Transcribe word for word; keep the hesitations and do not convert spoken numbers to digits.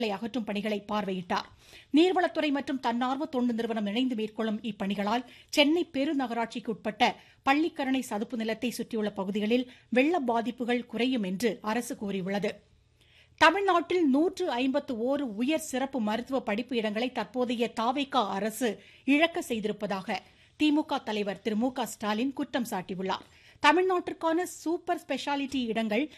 அகற்றும் பணிகளை பார்வையிட்டார். நீர்வளத்துறை மற்றும் தன்னார்வ தொண்டு நிறுவனம் இணைந்து மேற்கொள்ளும் இப்பணிகளால் சென்னை பெருநகராட்சிக்கு உட்பட்ட பள்ளிக்கரணை சதுப்பு நிலத்தை சுற்றியுள்ள பகுதிகளில் வெள்ள பாதிப்புகள் குறையும் என்று அரசு கூறியுள்ளது. தமிழ்நாட்டில் நூற்று ஐம்பத்து ஓரு உயர் சிறப்பு மருத்துவ படிப்பு இடங்களை தற்போதைய தாவேகா அரசு இழக்க செய்திருப்பதாக திமுக தலைவர் திரு மு க ஸ்டாலின் குற்றம் சாட்டியுள்ளார். தமிழ்நாட்டிற்கான சூப்பர் ஸ்பெஷாலிட்டி இடங்கள்